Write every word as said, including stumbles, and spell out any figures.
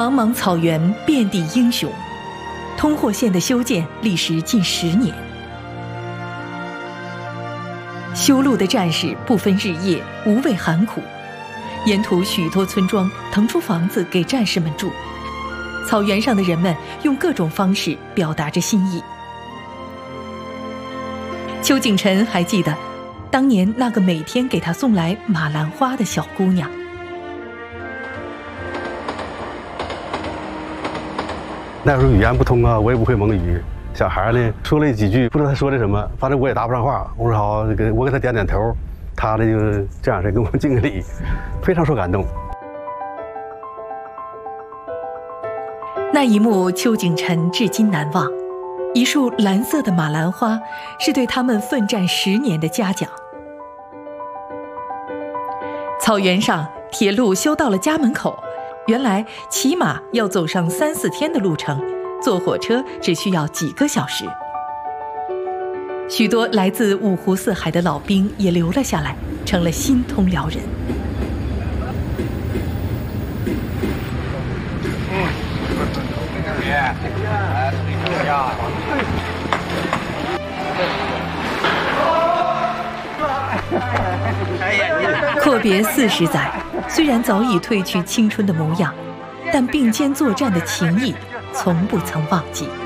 茫茫草原遍地英雄，通霍线的修建历时近十年。修路的战士不分日夜，无畏寒苦，沿途许多村庄腾出房子给战士们住。草原上的人们用各种方式表达着心意。邱景臣还记得当年那个每天给他送来马兰花的小姑娘。 那时候语言不通啊，我也不会蒙语。小孩呢说了几句，不知道他说的什么，反正我也答不上话。我说好，给我给他点点头，他呢就这样式跟我敬个礼，非常受感动。 那一幕，邱景臣至今难忘。一束蓝色的马兰花，是对他们奋战十年的嘉奖。草原上，铁路修到了家门口。原来骑马要走上三四天的路程，坐火车只需要几个小时。许多来自五湖四海的老兵也留了下来，成了新通辽人。阔别四十载，虽然早已褪去青春的模样，但并肩作战的情谊从不曾忘记。